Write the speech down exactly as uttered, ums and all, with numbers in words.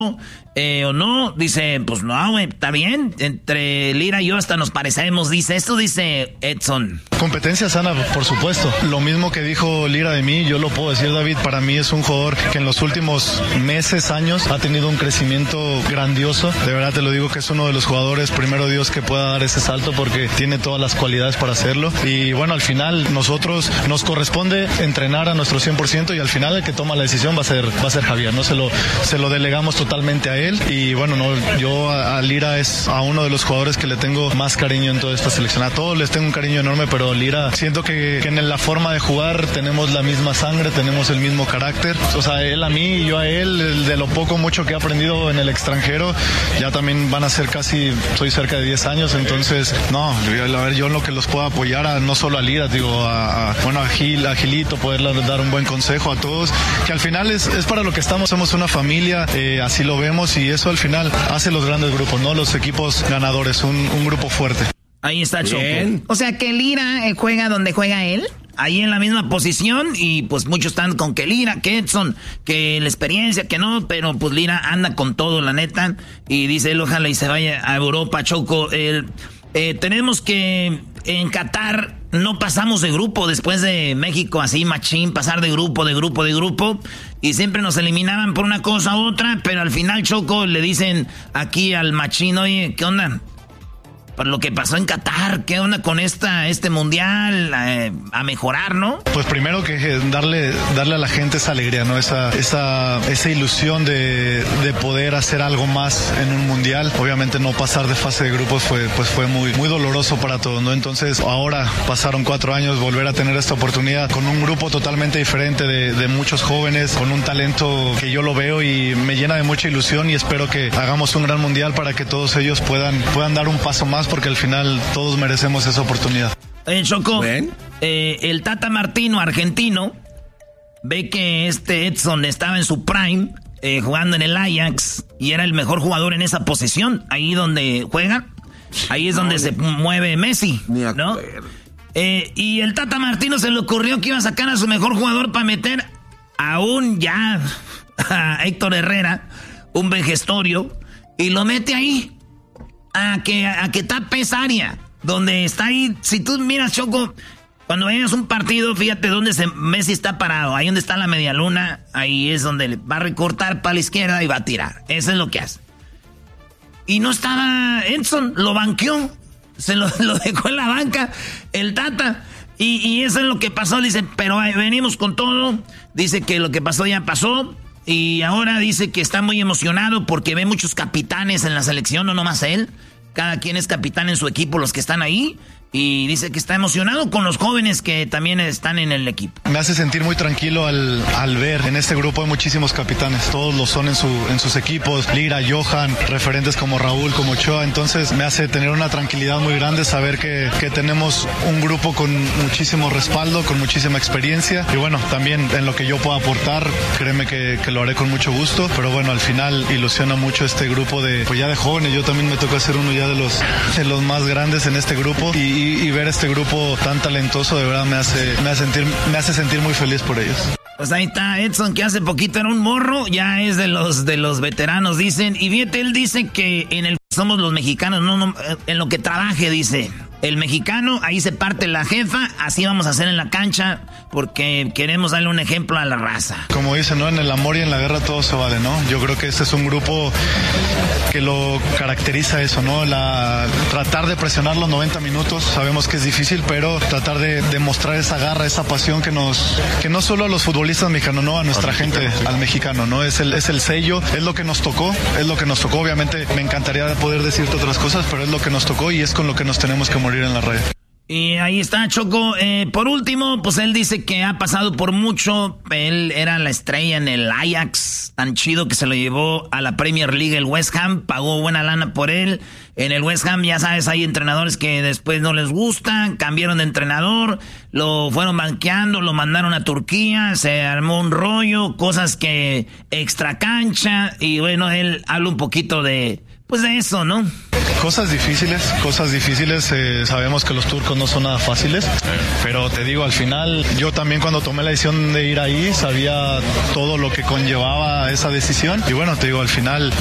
Eh, o no, dice, pues no, güey, está bien, entre Lira y yo hasta nos parecemos, dice, esto dice Edson. Competencia sana, por supuesto, lo mismo que dijo Lira de mí, yo lo puedo decir, David, para mí es un jugador que en los últimos meses, años, ha tenido un crecimiento grandioso, de verdad te lo digo que es uno de los jugadores, primero Dios, que pueda dar ese salto porque tiene todas las cualidades para hacerlo, y bueno, al final nosotros nos corresponde entrenar a nuestro cien por ciento y al final el que toma la decisión va a ser, va a ser Javier, ¿no? Se lo, se lo delegamos totalmente a él. Y bueno, no, yo a, a Lira es a uno de los jugadores que le tengo más cariño en toda esta selección. A todos les tengo un cariño enorme, pero Lira siento que, que en la forma de jugar tenemos la misma sangre, tenemos el mismo carácter. O sea, él a mí y yo a él, de lo poco mucho que he aprendido en el extranjero, ya también van a ser casi, soy cerca de diez años, entonces, no, a ver, yo en lo que los puedo apoyar, a, no solo a Lira, digo, a, a, bueno, a Gil, a Gilito, poderle dar un buen consejo a todos, que al final es, es para lo que estamos, somos una familia, eh, así lo vemos. Y eso al final hace los grandes grupos, ¿no? Los equipos ganadores, un, un grupo fuerte. Ahí está Choco. O sea que Lira eh, juega donde juega él. Ahí en la misma posición y pues muchos están con que Lira, que Edson, que la experiencia, que no, pero pues Lira anda con todo, la neta. Y dice él, ojalá y se vaya a Europa, Choco. Eh, eh, tenemos que en Qatar no pasamos de grupo después de México, así machín, pasar de grupo, de grupo, de grupo. Y siempre nos eliminaban por una cosa u otra, pero al final, Choco, le dicen aquí al machín, oye, ¿qué onda? Por lo que pasó en Qatar, ¿qué onda con esta este mundial? Eh, a mejorar, ¿no? Pues primero que darle darle a la gente esa alegría, ¿no? Esa esa esa ilusión de, de poder hacer algo más en un mundial. Obviamente no pasar de fase de grupos fue pues fue muy muy doloroso para todos, ¿no? Entonces ahora pasaron cuatro años, volver a tener esta oportunidad con un grupo totalmente diferente de, de muchos jóvenes, con un talento que yo lo veo y me llena de mucha ilusión y espero que hagamos un gran mundial para que todos ellos puedan puedan dar un paso más, porque al final todos merecemos esa oportunidad. Eh, Choco, eh, el Tata Martino, argentino, ve que este Edson estaba en su prime, eh, jugando en el Ajax, y era el mejor jugador en esa posición, ahí donde juega, ahí es donde no, se mueve Messi, ¿no? Eh, y el Tata Martino se le ocurrió que iba a sacar a su mejor jugador para meter aún ya a Héctor Herrera, un vejestorio, y lo mete ahí. A que, a que tape esa área donde está ahí. Si tú miras, Choco, cuando veas un partido, fíjate dónde se, Messi está parado. Ahí donde está la media luna, ahí es donde va a recortar para la izquierda y va a tirar. Eso es lo que hace. Y no estaba Edson, lo banqueó. Se lo, lo dejó en la banca el Tata. Y, y eso es lo que pasó. Dice, pero venimos con todo. Dice que lo que pasó ya pasó. Y ahora dice que está muy emocionado porque ve muchos capitanes en la selección, no nomás él. Cada quien es capitán en su equipo, los que están ahí. Y dice que está emocionado con los jóvenes que también están en el equipo. Me hace sentir muy tranquilo al, al ver en este grupo hay muchísimos capitanes. Todos lo son en, su, en sus equipos. Lira, Johan, referentes como Raúl, como Ochoa. Entonces me hace tener una tranquilidad muy grande saber que, que tenemos un grupo con muchísimo respaldo, con muchísima experiencia. Y bueno, también en lo que yo pueda aportar, créeme que, que lo haré con mucho gusto. Pero bueno, al final ilusiona mucho este grupo de, pues ya de jóvenes. Yo también me tocó ser uno ya de los, de los más grandes en este grupo. Y Y, y ver este grupo tan talentoso de verdad me hace, me hace sentir, me hace sentir muy feliz por ellos. Pues ahí está Edson, que hace poquito era un morro, ya es de los de los veteranos, dicen. Y fíjate, él dice que en el somos los mexicanos, no, no, en lo que trabaje, dice. El mexicano, ahí se parte la jefa, así vamos a hacer en la cancha, porque queremos darle un ejemplo a la raza. Como dicen, ¿no? En el amor y en la guerra todo se vale, ¿no? Yo creo que este es un grupo que lo caracteriza eso, ¿no? La, tratar de presionar los noventa minutos, sabemos que es difícil, pero tratar de, de mostrar esa garra, esa pasión que nos, que no solo a los futbolistas mexicanos, no, a nuestra gente, al mexicano, ¿no? Es el, es el sello, es lo que nos tocó, es lo que nos tocó, obviamente me encantaría poder decirte otras cosas, pero es lo que nos tocó y es con lo que nos tenemos que morir en la red. Y ahí está, Choco. Eh, por último, pues él dice que ha pasado por mucho. Él era la estrella en el Ajax, tan chido que se lo llevó a la Premier League el West Ham, pagó buena lana por él. En el West Ham, ya sabes, hay entrenadores que después no les gustan, cambiaron de entrenador, lo fueron banqueando, lo mandaron a Turquía, se armó un rollo, cosas que extra cancha, y bueno, él habla un poquito de, pues de eso, ¿no? Cosas difíciles, cosas difíciles. Eh, sabemos que los turcos no son nada fáciles, pero te digo, al final, yo también cuando tomé la decisión de ir ahí, sabía todo lo que conllevaba esa decisión. Y bueno, te digo, al final